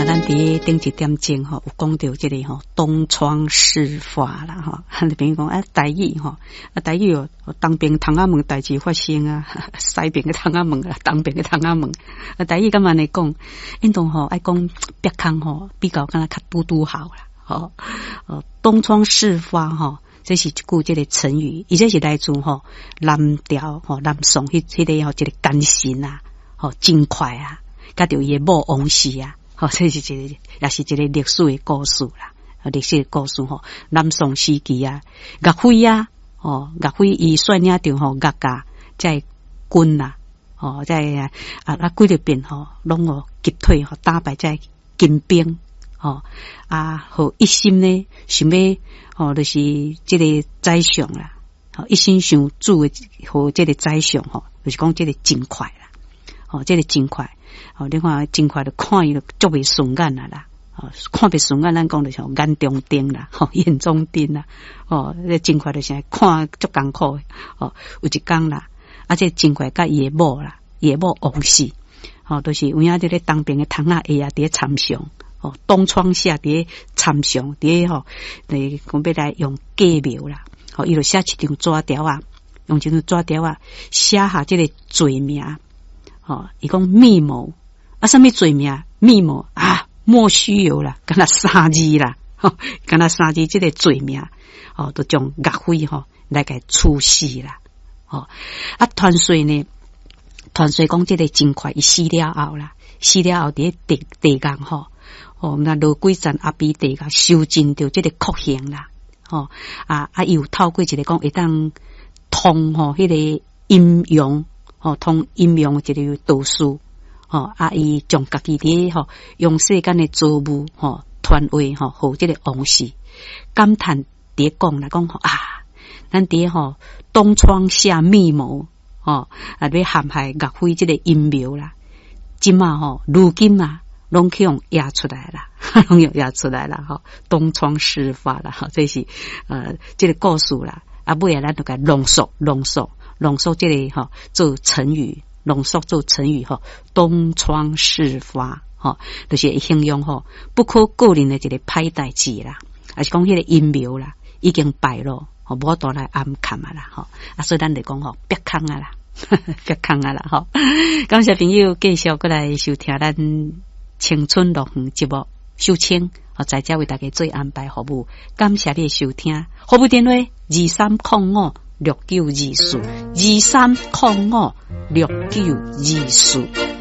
咱伫顶一点钟吼，有讲到这个吼东窗事发啦吼，你朋友讲啊台语吼，啊台语哦，东边窗仔门代志发生啊，西边嘅窗仔门啊，东边嘅窗仔门，啊台语咁安尼讲，因同吼爱讲别空吼，比较敢若较嘟嘟好啦，吼，东窗事发吼。这是一句这个成语，伊这是来自吼南调吼南宋迄个吼一个奸臣啊，吼真快啊，甲着伊某王氏啊，吼这是一个也是一个历史的故事啦，历史的故事吼南宋时期啊，岳飞啊，岳飞伊率领着吼岳家在军啦，在几日边吼拢击退吼打败在金兵。好一心呢，想要就是这个宰相啦，一心想做和这个宰相就是讲这个真快啦，这个真快，你看真快就看伊就足袂顺眼啦，看袂顺眼，咱讲就是眼中钉啦，眼中钉啦，这真快就是看足艰苦的，有一天啦，这真快甲伊的某啦，伊的某王氏，都是有影伫咧当兵的窗仔下啊，伫咧参详。东窗下伫参详，伫讲要来用计谋啦，伊就写一张纸条啊，用这张纸条啊写下这个罪名，伊讲密谋啊，什么罪名？密谋啊，莫须有啦，敢若3字啦，敢若3字这个罪名，都将岳飞来给处死啦，传说呢，传说讲这个真快，伊死了后啦，死了后伫地江那罗贵赞阿比地个修正着这个酷刑啦，伊有透过一个讲会当通迄个阴阳，通阴阳一个道术，伊将家己伫用世间的造物传话互这个王氏感叹伫讲啦，讲咱伫东窗下密谋，要陷害岳飞这个阴谋啦，今嘛如今啊。拢去用压出来啦，拢用压出来啦，东窗事发啦，这是这个故事啦。尾下咱就该浓缩这个做成语，浓缩做成语东窗事发就是形容不可告人的一个歹代志啦，还是讲迄个阴谋啦，已经败露，无倒来暗砍啊啦，所以咱就讲别坑啊啦，别坑啊啦，感谢朋友继续过来收听咱。青春乐园节目秀清在这为大家做安排服务，感谢你的收听。服务电话23056924，23056924。